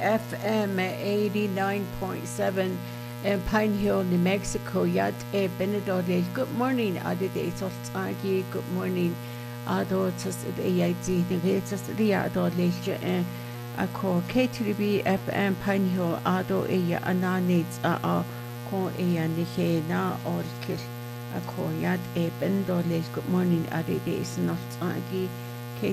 FM 89.7 in Pine Hill, New Mexico. Yat e Benedole. Good morning, Adide Soltagi. Good morning. Ado tas AID the greatest Riado Leisure and Ako K3B FM Pine Hill Ado Eya Ananits Ko Eya Nike Na Orkil Ako Yat e Benedole. Good morning, Adide Soltagi.